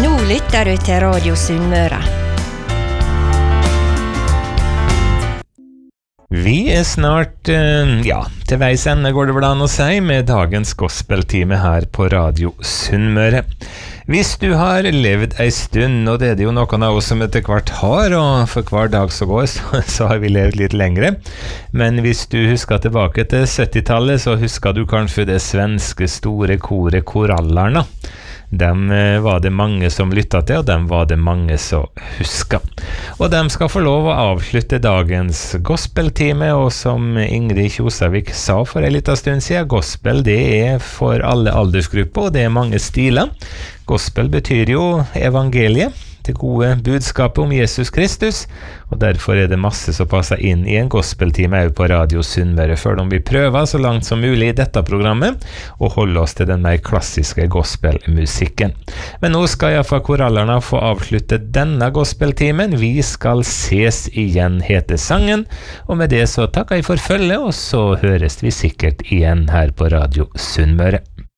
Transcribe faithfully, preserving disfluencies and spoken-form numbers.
Nå lytter du til Radio Sunnmøre. Vi er snart, ja, til veis ende går det vel an å si, med dagens gospeltime her på Radio Sunnmøre. Hvis du har levd ei stund, og det er det jo noen av oss som etter hvert har, og for hver dag som går, så, så har vi levd litt lengre. Men hvis du husker tilbake til syttitallet, så husker du kanskje det svenske store koret Korallarna. Dem var det mange som lyttet til, og dem var det mange som husket. Og dem skal få lov å avslutte dagens gospeltime, og som Ingrid Kjosavik sa for en liten stund siden, gospel det er for alle aldersgrupper, og det er mange stiler. Gospel betyr jo evangeliet, det gode budskapet om Jesus Kristus, og derfor er det masse som passer inn i en gospeltime på Radio Sunnmøre, før de vil prøve så langt som mulig i dette programmet, og holde oss til den mer klassiske gospelmusikken. Men nå skal jeg fra Korallarna få avslutte denne gospeltimen. Vi skal ses igjen, heter sangen, og med det så takker jeg for følge, og så høres vi sikkert igjen her på Radio Sunnmøre.